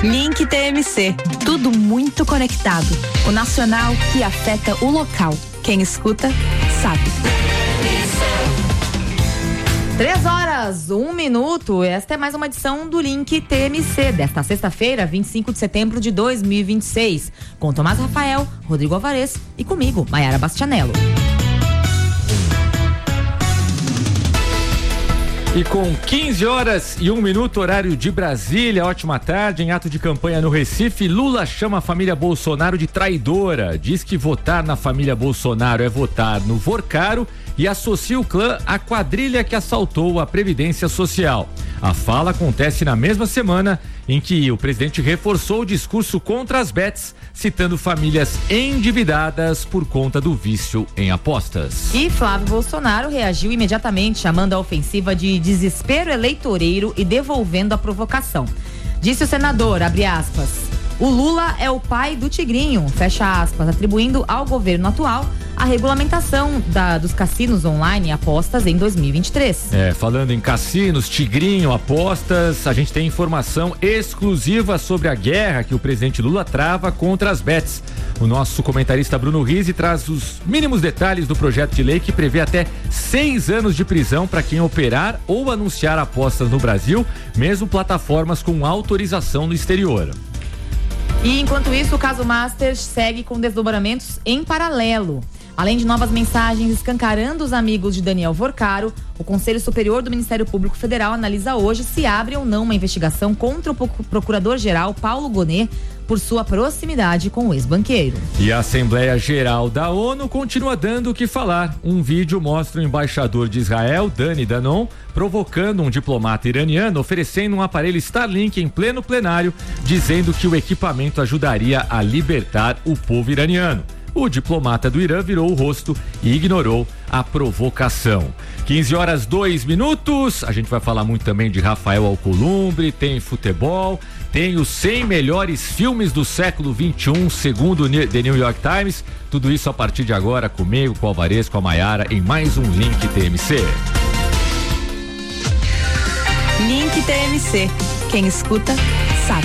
Link TMC, tudo muito conectado. O nacional que afeta o local. Quem escuta, sabe. 3h01. Esta é mais uma edição do Link TMC, desta sexta-feira, 25 de setembro de 2026. Com Tomás Rafael, Rodrigo Alvarez e comigo, Maiara Bastianello. E com 15h01, horário de Brasília, ótima tarde. Em ato de campanha no Recife, Lula chama a família Bolsonaro de traidora. Diz que votar na família Bolsonaro é votar no Vorcaro e associa o clã à quadrilha que assaltou a Previdência Social. A fala acontece na mesma semana em que o presidente reforçou o discurso contra as bets, citando famílias endividadas por conta do vício em apostas. E Flávio Bolsonaro reagiu imediatamente, chamando a ofensiva de desespero eleitoreiro e devolvendo a provocação. Disse o senador, abre aspas, o Lula é o pai do Tigrinho, fecha aspas, atribuindo ao governo atual a regulamentação dos cassinos online e apostas em 2023. Falando em cassinos, Tigrinho, apostas, a gente tem informação exclusiva sobre a guerra que o presidente Lula trava contra as bets. O nosso comentarista Bruno Rizzi traz os mínimos detalhes do projeto de lei que prevê até 6 anos de prisão para quem operar ou anunciar apostas no Brasil, mesmo plataformas com autorização no exterior. E enquanto isso, o caso Masters segue com desdobramentos em paralelo. Além de novas mensagens escancarando os amigos de Daniel Vorcaro, o Conselho Superior do Ministério Público Federal analisa hoje se abre ou não uma investigação contra o procurador-geral Paulo Gonet por sua proximidade com o ex-banqueiro. E a Assembleia Geral da ONU continua dando o que falar. Um vídeo mostra o embaixador de Israel, Dani Danon, provocando um diplomata iraniano, oferecendo um aparelho Starlink em pleno plenário, dizendo que o equipamento ajudaria a libertar o povo iraniano. O diplomata do Irã virou o rosto e ignorou a provocação. 15h02. A gente vai falar muito também de Rafael Alcolumbre, tem futebol, tem os 100 melhores filmes do século XXI, segundo o The New York Times. Tudo isso a partir de agora, comigo, com o Alvarez, com a Maiara, em mais um Link TMC. Link TMC. Quem escuta, sabe.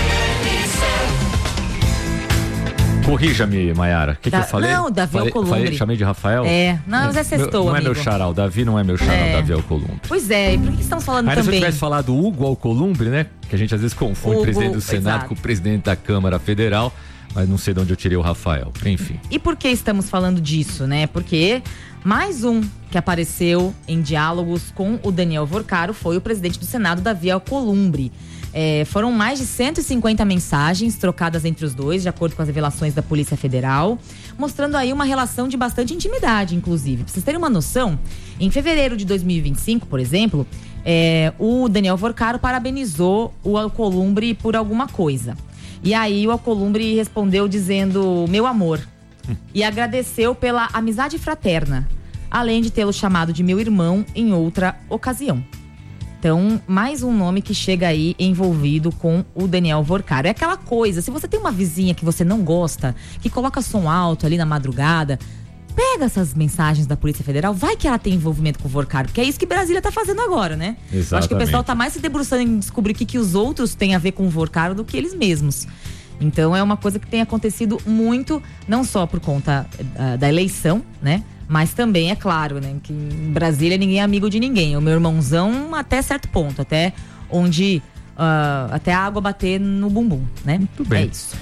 Corrija-me, Maiara. O que eu falei? Não, Davi Alcolumbre. Chamei de Rafael? Mas é sextou, não amigo. É meu xará, o Davi não é meu xará, o Davi Alcolumbre. Pois é, e por que estamos falando também? Se eu tivesse falado Hugo Alcolumbre, né? Que a gente às vezes confunde o presidente do Senado, exato, com o presidente da Câmara Federal, mas não sei de onde eu tirei o Rafael. Enfim. E por que estamos falando disso, né? Porque mais um que apareceu em diálogos com o Daniel Vorcaro foi o presidente do Senado, Davi Alcolumbre. Foram mais de 150 mensagens trocadas entre os dois, de acordo com as revelações da Polícia Federal, mostrando aí uma relação de bastante intimidade, inclusive. Pra vocês terem uma noção, em fevereiro de 2025, por exemplo, o Daniel Vorcaro parabenizou o Alcolumbre por alguma coisa. E aí o Alcolumbre respondeu dizendo, meu amor, e agradeceu pela amizade fraterna, além de tê-lo chamado de meu irmão em outra ocasião. Então, mais um nome que chega aí envolvido com o Daniel Vorcaro. É aquela coisa, se você tem uma vizinha que você não gosta, que coloca som alto ali na madrugada, pega essas mensagens da Polícia Federal, vai que ela tem envolvimento com o Vorcaro, porque é isso que Brasília tá fazendo agora, né? Exatamente. Eu acho que o pessoal tá mais se debruçando em descobrir o que os outros têm a ver com o Vorcaro do que eles mesmos. Então, é uma coisa que tem acontecido muito, não só por conta da eleição, né? Mas também, é claro, né, que em Brasília ninguém é amigo de ninguém. O meu irmãozão até certo ponto, até onde até a água bater no bumbum, né? Muito bem. É isso.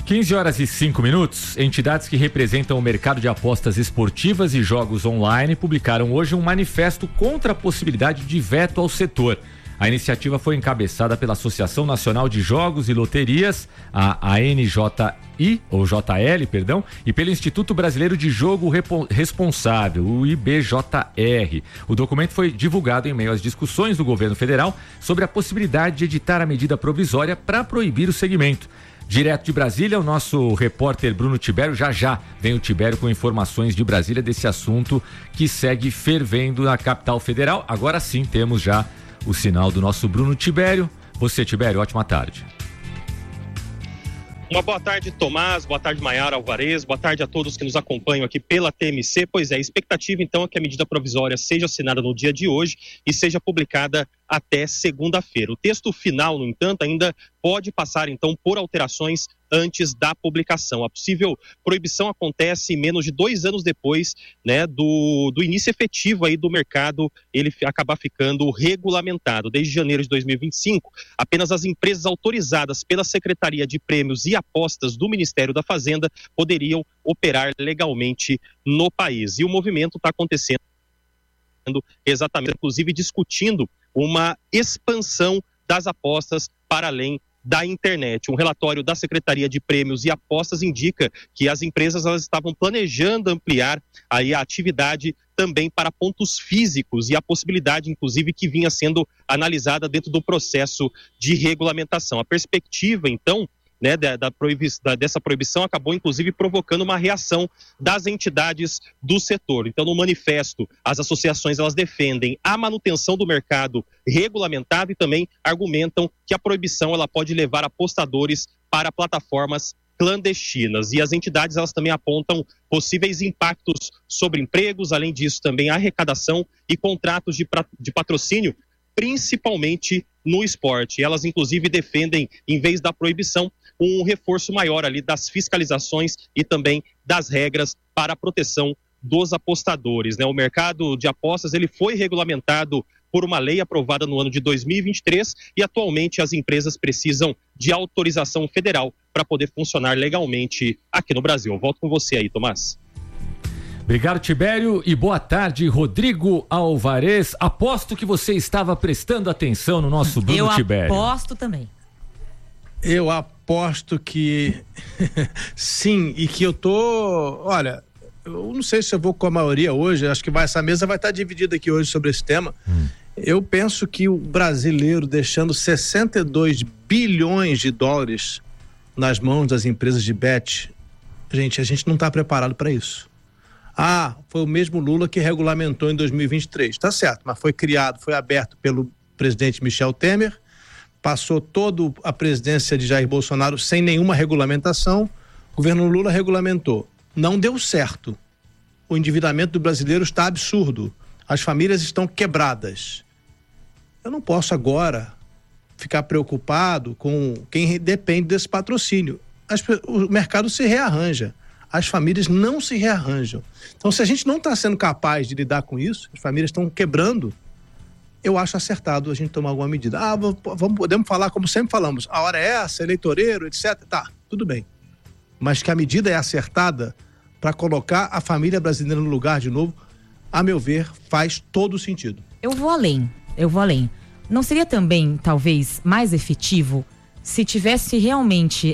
15h05. Entidades que representam o mercado de apostas esportivas e jogos online publicaram hoje um manifesto contra a possibilidade de veto ao setor. A iniciativa foi encabeçada pela Associação Nacional de Jogos e Loterias, a ANJI, ou JL, perdão, e pelo Instituto Brasileiro de Jogo Responsável, o IBJR. O documento foi divulgado em meio às discussões do governo federal sobre a possibilidade de editar a medida provisória para proibir o segmento. Direto de Brasília, o nosso repórter Bruno Tibério, já vem o Tibério com informações de Brasília desse assunto que segue fervendo na capital federal. Agora sim temos já o sinal do nosso Bruno Tibério. Você, Tibério, ótima tarde. Uma boa tarde, Tomás, boa tarde, Maiara, Alvarez, boa tarde a todos que nos acompanham aqui pela TMC. Pois é, a expectativa então é que a medida provisória seja assinada no dia de hoje e seja publicada até segunda-feira. O texto final, no entanto, ainda pode passar, então, por alterações antes da publicação. A possível proibição acontece menos de 2 anos depois, né, do início efetivo aí do mercado, ele acabar ficando regulamentado. Desde janeiro de 2025, apenas as empresas autorizadas pela Secretaria de Prêmios e Apostas do Ministério da Fazenda poderiam operar legalmente no país. E o movimento está acontecendo exatamente, inclusive discutindo uma expansão das apostas para além da internet. Um relatório da Secretaria de Prêmios e Apostas indica que as empresas elas estavam planejando ampliar aí a atividade também para pontos físicos e a possibilidade, inclusive, que vinha sendo analisada dentro do processo de regulamentação. A perspectiva, então, né, dessa proibição acabou, inclusive, provocando uma reação das entidades do setor. Então, no manifesto, as associações elas defendem a manutenção do mercado regulamentado e também argumentam que a proibição ela pode levar apostadores para plataformas clandestinas. E as entidades elas também apontam possíveis impactos sobre empregos, além disso também arrecadação e contratos de patrocínio, principalmente no esporte. Elas, inclusive, defendem, em vez da proibição, um reforço maior ali das fiscalizações e também das regras para a proteção dos apostadores, né? O mercado de apostas ele foi regulamentado por uma lei aprovada no ano de 2023 e atualmente as empresas precisam de autorização federal para poder funcionar legalmente aqui no Brasil. Eu volto com você aí, Tomás. Obrigado, Tibério, e boa tarde, Rodrigo Alvarez. Aposto que você estava prestando atenção no nosso Bruno Tibério. Eu aposto também. Eu aposto que sim, e que eu tô, olha, eu não sei se eu vou com a maioria hoje, acho que essa mesa vai estar dividida aqui hoje sobre esse tema. Eu penso que o brasileiro deixando 62 bilhões de dólares nas mãos das empresas de bet, gente, a gente não está preparado para isso. Foi o mesmo Lula que regulamentou em 2023, tá certo, mas foi aberto pelo presidente Michel Temer, passou toda a presidência de Jair Bolsonaro sem nenhuma regulamentação, o governo Lula regulamentou. Não deu certo. O endividamento do brasileiro está absurdo. As famílias estão quebradas. Eu não posso agora ficar preocupado com quem depende desse patrocínio. O mercado se rearranja. As famílias não se rearranjam. Então, se a gente não está sendo capaz de lidar com isso, as famílias estão quebrando, eu acho acertado a gente tomar alguma medida. Podemos falar como sempre falamos, a hora é essa, eleitoreiro, etc. Tá, tudo bem. Mas que a medida é acertada para colocar a família brasileira no lugar de novo, a meu ver, faz todo sentido. Eu vou além. Não seria também, talvez, mais efetivo se tivesse realmente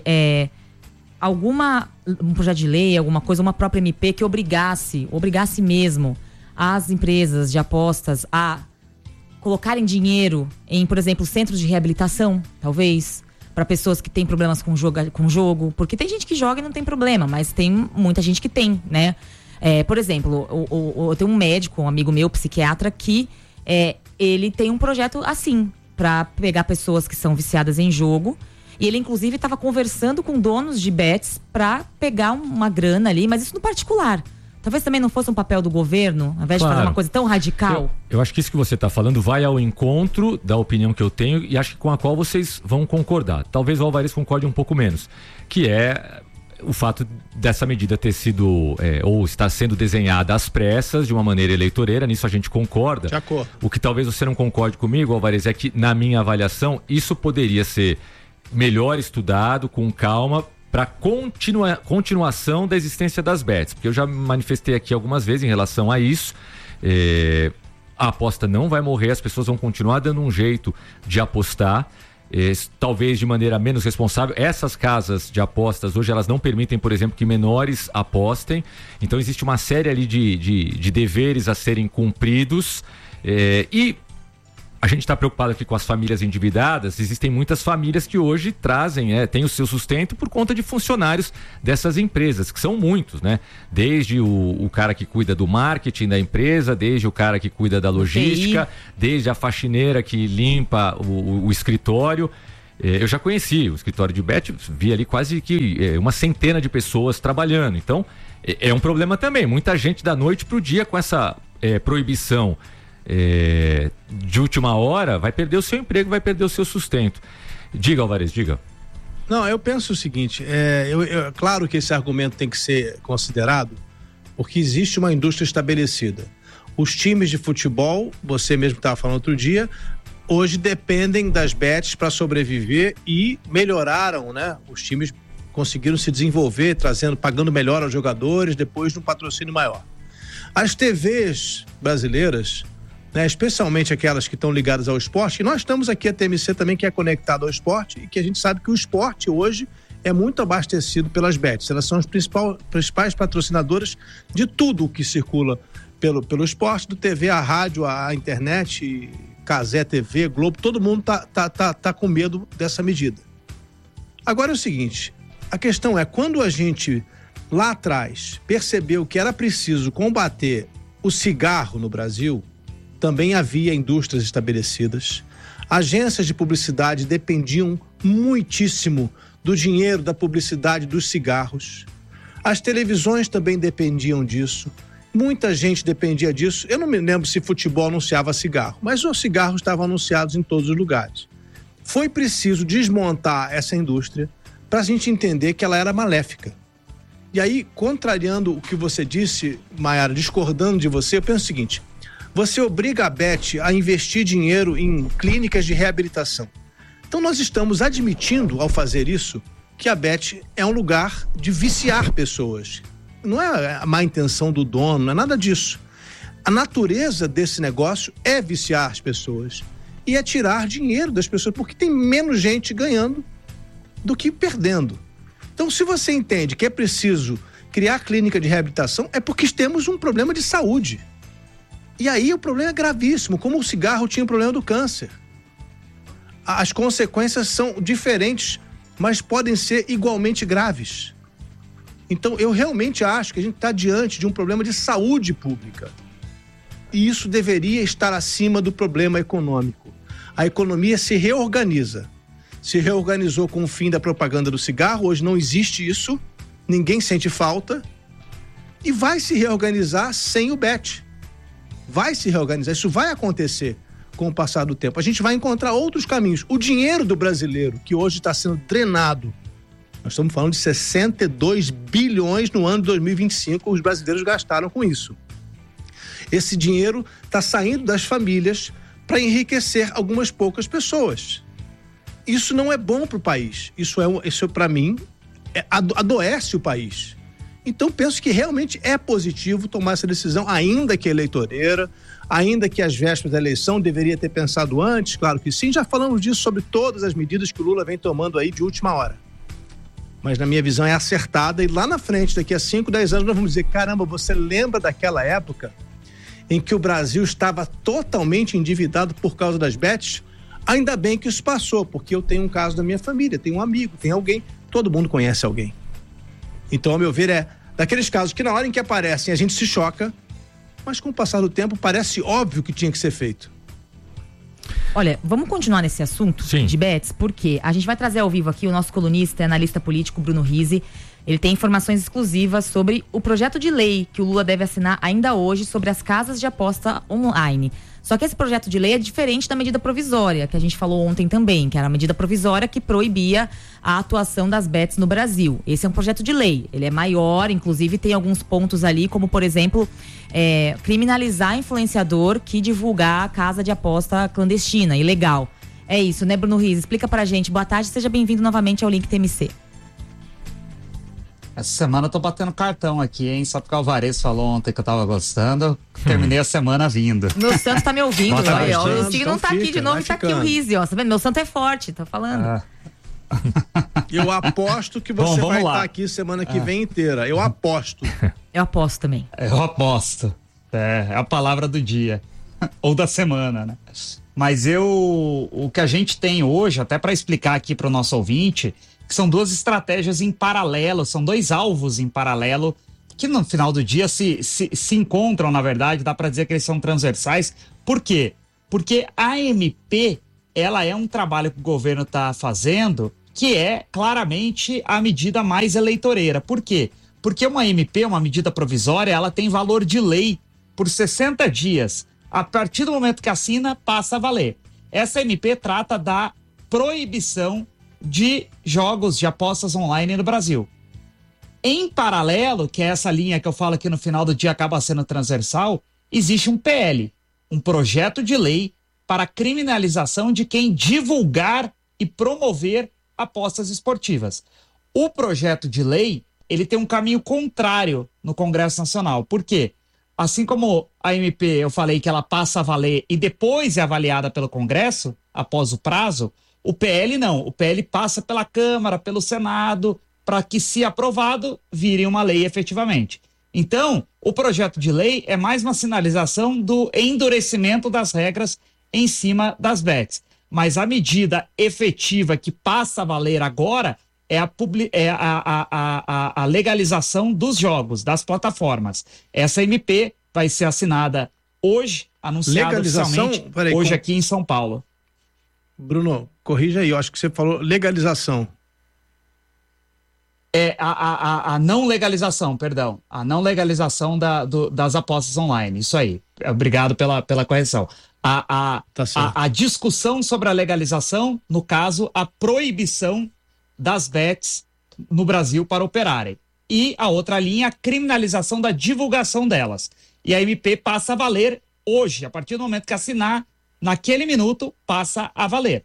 um projeto de lei, alguma coisa, uma própria MP que obrigasse mesmo as empresas de apostas a colocarem dinheiro em, por exemplo, centros de reabilitação, talvez, para pessoas que têm problemas com jogo, porque tem gente que joga e não tem problema, mas tem muita gente que tem, né? Por exemplo, eu tenho um médico, um amigo meu, psiquiatra, que ele tem um projeto assim, para pegar pessoas que são viciadas em jogo, e ele inclusive estava conversando com donos de bets para pegar uma grana ali, mas isso no particular. Talvez também não fosse um papel do governo, ao invés de fazer uma coisa tão radical. Eu acho que isso que você está falando vai ao encontro da opinião que eu tenho e acho que com a qual vocês vão concordar. Talvez o Alvarez concorde um pouco menos, que é o fato dessa medida ter sido, ou estar sendo desenhada às pressas, de uma maneira eleitoreira, nisso a gente concorda. O que talvez você não concorde comigo, Alvarez, é que, na minha avaliação, isso poderia ser melhor estudado, com calma, para continuação da existência das bets, porque eu já manifestei aqui algumas vezes em relação a isso. A aposta não vai morrer, as pessoas vão continuar dando um jeito de apostar, talvez de maneira menos responsável. Essas casas de apostas hoje elas não permitem, por exemplo, que menores apostem, então existe uma série ali de deveres a serem cumpridos, e a gente está preocupado aqui com as famílias endividadas. Existem muitas famílias que hoje têm o seu sustento por conta de funcionários dessas empresas, que são muitos, né? Desde o cara que cuida do marketing da empresa, desde o cara que cuida da logística, desde a faxineira que limpa o escritório. Eu já conheci o escritório de bet, vi ali quase que uma centena de pessoas trabalhando. Então, é um problema também. Muita gente da noite pro dia com essa proibição de última hora, vai perder o seu emprego, vai perder o seu sustento. Diga, Alvarez, diga. Não, eu penso o seguinte, claro que esse argumento tem que ser considerado, porque existe uma indústria estabelecida. Os times de futebol, você mesmo estava falando outro dia, hoje dependem das bets para sobreviver e melhoraram, né? Os times conseguiram se desenvolver, pagando melhor aos jogadores, depois de um patrocínio maior. As TVs brasileiras, né, especialmente aquelas que estão ligadas ao esporte, e nós estamos aqui, a TMC também, que é conectado ao esporte, e que a gente sabe que o esporte hoje é muito abastecido pelas bets. Elas são as principais patrocinadoras de tudo o que circula pelo esporte, do TV, a rádio, a internet, Cazé TV, Globo, todo mundo tá com medo dessa medida. Agora é o seguinte, a questão é, quando a gente lá atrás percebeu que era preciso combater o cigarro no Brasil, também havia indústrias estabelecidas, agências de publicidade dependiam muitíssimo do dinheiro da publicidade dos cigarros, as televisões também dependiam disso, muita gente dependia disso. Eu não me lembro se futebol anunciava cigarro, mas os cigarros estavam anunciados em todos os lugares. Foi preciso desmontar essa indústria para a gente entender que ela era maléfica. E aí, contrariando o que você disse, Maiara, discordando de você, eu penso o seguinte, você obriga a Bet a investir dinheiro em clínicas de reabilitação. Então nós estamos admitindo, ao fazer isso, que a Bet é um lugar de viciar pessoas. Não é a má intenção do dono, não é nada disso. A natureza desse negócio é viciar as pessoas e é tirar dinheiro das pessoas, porque tem menos gente ganhando do que perdendo. Então, se você entende que é preciso criar clínica de reabilitação, é porque temos um problema de saúde. E aí o problema é gravíssimo, como o cigarro tinha o problema do câncer. As consequências são diferentes, mas podem ser igualmente graves. Então, eu realmente acho que a gente está diante de um problema de saúde pública. E isso deveria estar acima do problema econômico. A economia se reorganiza. Se reorganizou com o fim da propaganda do cigarro, hoje não existe isso, ninguém sente falta, e vai se reorganizar sem o Bet. Vai se reorganizar, isso vai acontecer com o passar do tempo. A gente vai encontrar outros caminhos. O dinheiro do brasileiro, que hoje está sendo drenado, nós estamos falando de 62 bilhões no ano de 2025, os brasileiros gastaram com isso. Esse dinheiro está saindo das famílias para enriquecer algumas poucas pessoas. Isso não é bom para o país. Isso para mim, adoece o país. Então, penso que realmente é positivo tomar essa decisão, ainda que eleitoreira, ainda que às vésperas da eleição deveria ter pensado antes, claro que sim. Já falamos disso, sobre todas as medidas que o Lula vem tomando aí de última hora. Mas na minha visão é acertada, e lá na frente, daqui a 5, 10 anos, nós vamos dizer, caramba, você lembra daquela época em que o Brasil estava totalmente endividado por causa das bets? Ainda bem que isso passou, porque eu tenho um caso da minha família, tenho um amigo, tem alguém, todo mundo conhece alguém. Então, ao meu ver, é daqueles casos que na hora em que aparecem a gente se choca, mas com o passar do tempo parece óbvio que tinha que ser feito. Olha, vamos continuar nesse assunto de bets, porque a gente vai trazer ao vivo aqui o nosso colunista e analista político Bruno Rizzi. Ele tem informações exclusivas sobre o projeto de lei que o Lula deve assinar ainda hoje sobre as casas de aposta online. Só que esse projeto de lei é diferente da medida provisória, que a gente falou ontem também, que era a medida provisória que proibia a atuação das bets no Brasil. Esse é um projeto de lei, ele é maior, inclusive tem alguns pontos ali, como por exemplo, criminalizar influenciador que divulgar a casa de aposta clandestina, ilegal. É isso, né, Bruno Rizzi? Explica pra gente. Boa tarde, seja bem-vindo novamente ao Link TMC. Essa semana eu tô batendo cartão aqui, hein? Só porque o Alvarez falou ontem que eu tava gostando, terminei a semana vindo. Meu santo tá me ouvindo, ó. O Stig não tá aqui de novo, tá aqui o Rizzi, ó. Tá vendo? Meu santo é forte, tá falando. Eu aposto que você vai estar aqui semana que vem inteira. Eu aposto. Eu aposto também. Eu aposto. É a palavra do dia. Ou da semana, né? Mas o que a gente tem hoje, até para explicar aqui para o nosso ouvinte, que são duas estratégias em paralelo, são dois alvos em paralelo, que no final do dia se encontram, na verdade, dá para dizer que eles são transversais. Por quê? Porque a MP, ela é um trabalho que o governo está fazendo, que é claramente a medida mais eleitoreira. Por quê? Porque uma MP, uma medida provisória, ela tem valor de lei por 60 dias. A partir do momento que assina, passa a valer. Essa MP trata da proibição de jogos de apostas online no Brasil. Em paralelo, que é essa linha que eu falo que no final do dia acaba sendo transversal, existe um PL, um projeto de lei para criminalização de quem divulgar e promover apostas esportivas. O projeto de lei, ele tem um caminho contrário no Congresso Nacional. Por quê? Assim como a MP, eu falei que ela passa a valer e depois é avaliada pelo Congresso, após o prazo, o PL não. O PL passa pela Câmara, pelo Senado, para que, se aprovado, vire uma lei efetivamente. Então, o projeto de lei é mais uma sinalização do endurecimento das regras em cima das bets. Mas a medida efetiva que passa a valer agora é a legalização dos jogos, das plataformas. Essa MP vai ser assinada hoje, anunciada oficialmente, hoje aqui em São Paulo. Bruno, corrija aí, eu acho que você falou legalização. A não legalização, perdão. A não legalização das apostas online. Isso aí. Obrigado pela correção. A discussão sobre a legalização, no caso, a proibição das bets no Brasil para operarem. E a outra linha, a criminalização da divulgação delas. E a MP passa a valer hoje, a partir do momento que assinar, naquele minuto, passa a valer.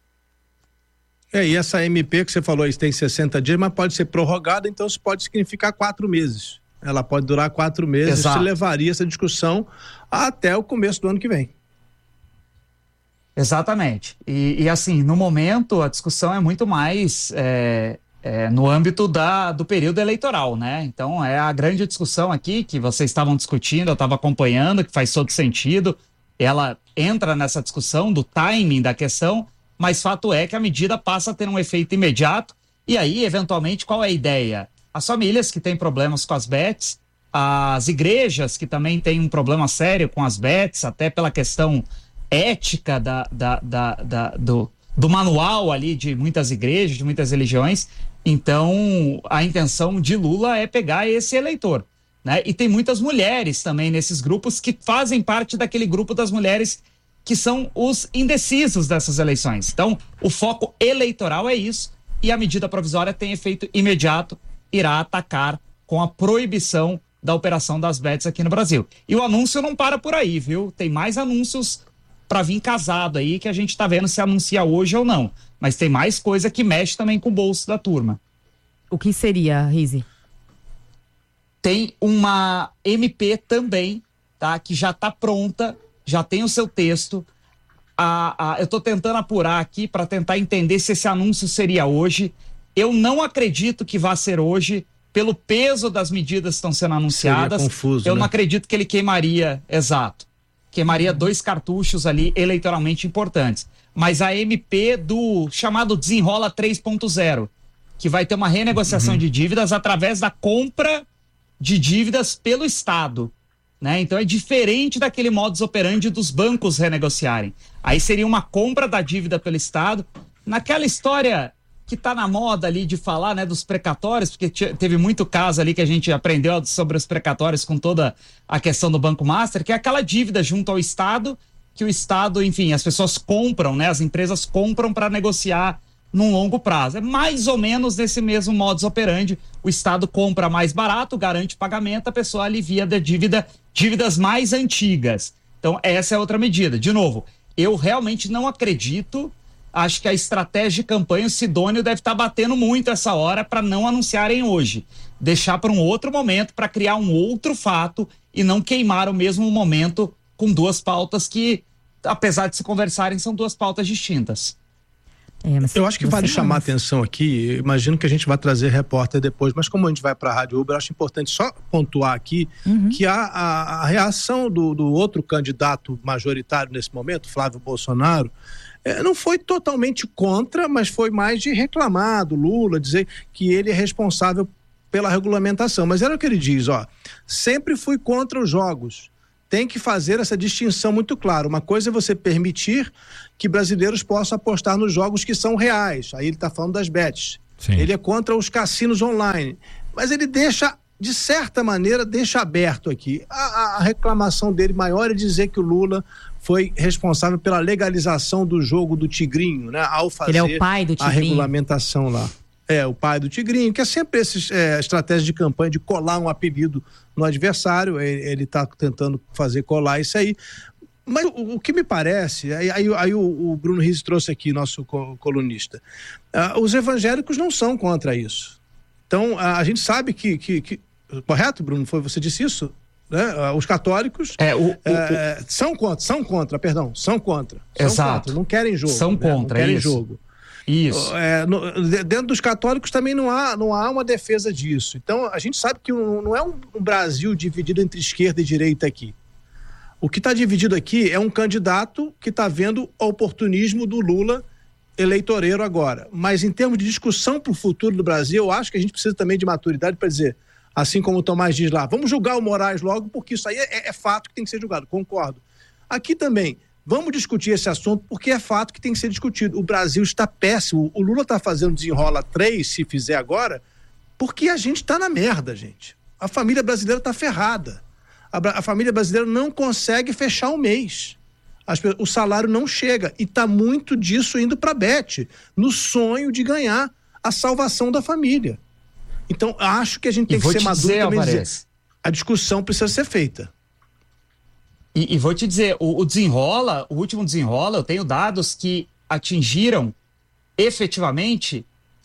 E essa MP que você falou, isso tem 60 dias, mas pode ser prorrogada, então isso pode significar 4 meses. Ela pode durar 4 meses, isso levaria essa discussão até o começo do ano que vem. Exatamente. E assim, no momento, a discussão é muito mais no âmbito do período eleitoral, né? Então, é a grande discussão aqui que vocês estavam discutindo, eu estava acompanhando, que faz todo sentido. Ela entra nessa discussão do timing da questão, mas fato é que a medida passa a ter um efeito imediato. E aí, eventualmente, qual é a ideia? As famílias que têm problemas com as bets, as igrejas que também têm um problema sério com as bets, até pela questão ética do manual ali de muitas igrejas, de muitas religiões. Então, a intenção de Lula é pegar esse eleitor, né? E tem muitas mulheres também nesses grupos que fazem parte daquele grupo das mulheres que são os indecisos dessas eleições. Então, o foco eleitoral é isso, e a medida provisória tem efeito imediato, irá atacar com a proibição da operação das bets aqui no Brasil. E o anúncio não para por aí, viu? Tem mais anúncios para vir casado aí, que a gente tá vendo se anuncia hoje ou não. Mas tem mais coisa que mexe também com o bolso da turma. O que seria, Rizzi? Tem uma MP também, tá? Que já tá pronta, já tem o seu texto. Eu tô tentando apurar aqui para tentar entender se esse anúncio seria hoje. Eu não acredito que vá ser hoje, pelo peso das medidas que estão sendo anunciadas. Seria confuso, eu não acredito que ele queimaria, queimaria 2 cartuchos ali eleitoralmente importantes. Mas a MP do chamado Desenrola 3.0, que vai ter uma renegociação de dívidas através da compra de dívidas pelo Estado, né? Então é diferente daquele modus operandi dos bancos renegociarem. Aí seria uma compra da dívida pelo Estado, naquela história que tá na moda ali de falar, né, dos precatórios, porque teve muito caso ali que a gente aprendeu sobre os precatórios com toda a questão do Banco Master, que é aquela dívida junto ao Estado, que o Estado, enfim, as pessoas compram, né, as empresas compram para negociar num longo prazo. É mais ou menos nesse mesmo modus operandi. O Estado compra mais barato, garante pagamento, a pessoa alivia da dívidas mais antigas. Então, essa é outra medida. De novo, eu realmente não acredito. Acho que a estratégia de campanha, o Sidônio deve estar batendo muito essa hora para não anunciarem hoje. Deixar para um outro momento, para criar um outro fato e não queimar o mesmo momento com 2 pautas que, apesar de se conversarem, são 2 pautas distintas. Eu acho que vale chamar a atenção aqui, imagino que a gente vai trazer repórter depois, mas como a gente vai para a Rádio Uber, acho importante só pontuar aqui que a reação do outro candidato majoritário nesse momento, Flávio Bolsonaro, não foi totalmente contra, mas foi mais de reclamar do Lula, dizer que ele é responsável pela regulamentação. Mas era o que ele diz, sempre fui contra os jogos. Tem que fazer essa distinção muito clara. Uma coisa é você permitir que brasileiros possam apostar nos jogos que são reais. Aí ele está falando das bets. Sim. Ele é contra os cassinos online. Mas ele deixa de certa maneira, deixa aberto aqui. A reclamação dele maior é dizer que o Lula foi responsável pela legalização do jogo do Tigrinho, né? Ao fazer ele é o pai do Tigrinho. A regulamentação lá. É, o pai do Tigrinho, que é sempre essa estratégia de campanha de colar um apelido no adversário, ele está tentando fazer colar isso aí. Mas o que me parece, aí o Bruno Rizzi trouxe aqui, nosso colunista, os evangélicos não são contra isso. Então, a gente sabe que correto, Bruno? Você disse isso? Né? Os católicos são contra. Exato. Não querem jogo. São contra, não querem isso. jogo. Isso. Dentro dos católicos também não há uma defesa disso. Então, a gente sabe que não é um Brasil dividido entre esquerda e direita aqui. O que está dividido aqui é um candidato que está vendo o oportunismo do Lula eleitoreiro agora. Mas em termos de discussão para o futuro do Brasil, eu acho que a gente precisa também de maturidade para dizer, assim como o Tomás diz lá, vamos julgar o Moraes logo, porque isso aí é fato que tem que ser julgado, concordo. Aqui também, vamos discutir esse assunto porque é fato que tem que ser discutido. O Brasil está péssimo. O Lula está fazendo desenrola 3, se fizer agora, porque a gente está na merda, gente. A família brasileira está ferrada. A família brasileira não consegue fechar um mês. O salário não chega. E está muito disso indo para a Beth, no sonho de ganhar a salvação da família. Então, acho que a gente tem que ser maduro também dizer, a discussão precisa ser feita. E vou te dizer, o último desenrola, eu tenho dados que atingiram efetivamente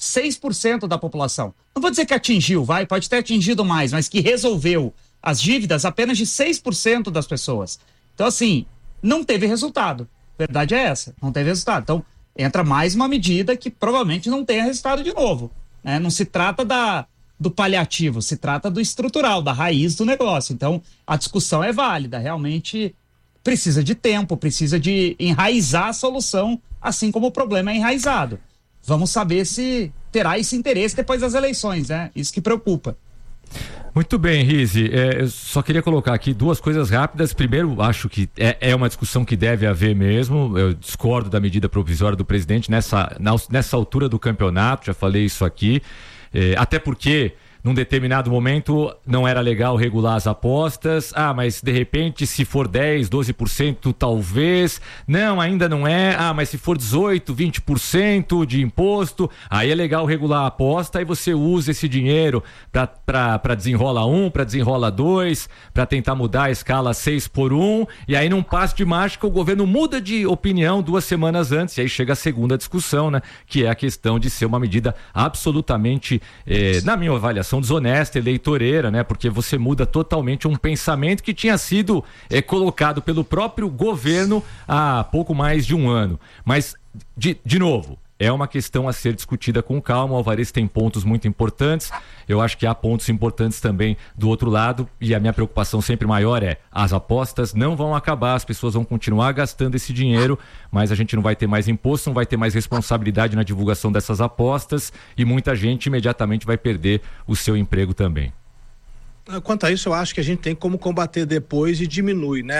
6% da população. Não vou dizer que atingiu, pode ter atingido mais, mas que resolveu as dívidas apenas de 6% das pessoas. Então, assim, não teve resultado. Verdade é essa, não teve resultado. Então, entra mais uma medida que provavelmente não tenha resultado de novo. Né? Não se trata do paliativo, se trata do estrutural, da raiz do negócio. Então, a discussão é válida, realmente precisa de tempo, precisa de enraizar a solução, assim como o problema é enraizado. Vamos saber se terá esse interesse depois das eleições, né? Isso que preocupa. Muito bem, Rizzi, eu só queria colocar aqui duas coisas rápidas. Primeiro, acho que é uma discussão que deve haver mesmo. Eu discordo da medida provisória do presidente nessa altura do campeonato, já falei isso aqui, até porque num determinado momento não era legal regular as apostas. Mas de repente se for 10, 12% talvez, não, ainda não é. Mas se for 18, 20% de imposto, aí é legal regular a aposta, aí você usa esse dinheiro para desenrola 1, para desenrola 2, para tentar mudar a escala 6x1, e aí num passo de mágica o governo muda de opinião 2 semanas antes, e aí chega a segunda discussão, né, que é a questão de ser uma medida absolutamente, na minha avaliação, desonesta, eleitoreira, né? Porque você muda totalmente um pensamento que tinha sido colocado pelo próprio governo há pouco mais de um ano. Mas, de novo, é uma questão a ser discutida com calma. O Alvarez tem pontos muito importantes, eu acho que há pontos importantes também do outro lado, e a minha preocupação sempre maior é: as apostas não vão acabar, as pessoas vão continuar gastando esse dinheiro, mas a gente não vai ter mais imposto, não vai ter mais responsabilidade na divulgação dessas apostas, e muita gente imediatamente vai perder o seu emprego também. Quanto a isso, eu acho que a gente tem como combater depois e diminui, né?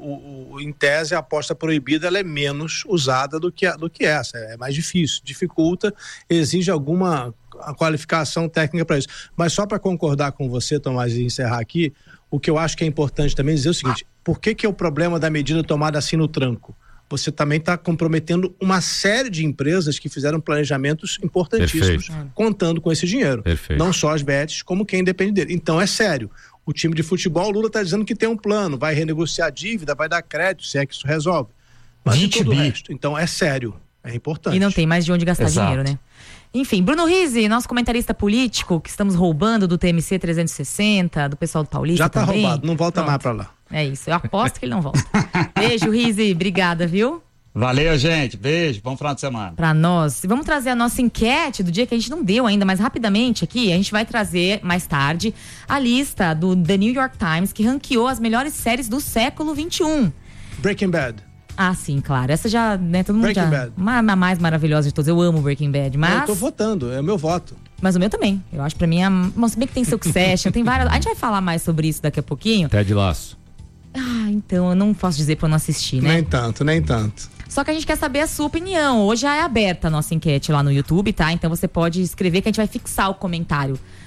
Em tese, a aposta proibida ela é menos usada do que essa, é mais difícil, dificulta, exige alguma qualificação técnica para isso. Mas só para concordar com você, Tomás, e encerrar aqui, o que eu acho que é importante também dizer é o seguinte: por que é o problema da medida tomada assim no tranco? Você também está comprometendo uma série de empresas que fizeram planejamentos importantíssimos, contando com esse dinheiro. Perfeito. Não só as bets, como quem depende dele. Então é sério. O time de futebol, o Lula está dizendo que tem um plano, vai renegociar a dívida, vai dar crédito, se é que isso resolve. Mas e todo o resto. Então é sério, é importante. E não tem mais de onde gastar dinheiro, né? Enfim, Bruno Rizzi, nosso comentarista político, que estamos roubando do TMC 360, do pessoal do Paulista. Já tá também. Roubado, não volta mais pra lá. É isso, eu aposto que ele não volta. Beijo, Rizzi, obrigada, viu? Valeu, gente, beijo, bom final de semana. Pra nós, vamos trazer a nossa enquete do dia que a gente não deu ainda, mas rapidamente aqui, a gente vai trazer mais tarde a lista do The New York Times, que ranqueou as melhores séries do século XXI. Breaking Bad. Ah, sim, claro. Essa já, né, todo mundo Breaking Bad. A mais maravilhosa de todas. Eu amo Breaking Bad, mas... Eu tô votando, é o meu voto. Mas o meu também. Eu acho pra mim, bom, se bem que tem Succession, tem várias... A gente vai falar mais sobre isso daqui a pouquinho. Ted Lasso. Então eu não posso dizer pra eu não assistir, né? Nem tanto. Só que a gente quer saber a sua opinião. Hoje já é aberta a nossa enquete lá no YouTube, tá? Então você pode escrever que a gente vai fixar o comentário